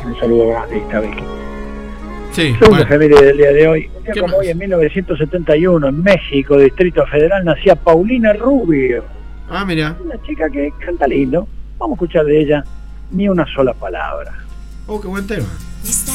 Un saludo grande esta vez. Sí, Segunda efeméride del día de hoy. Un día como hoy, en 1971, en México, Distrito Federal, nacía Paulina Rubio. Ah, mira. Una chica que canta lindo. Vamos a escuchar de ella Ni una sola palabra. Oh, qué buen tema.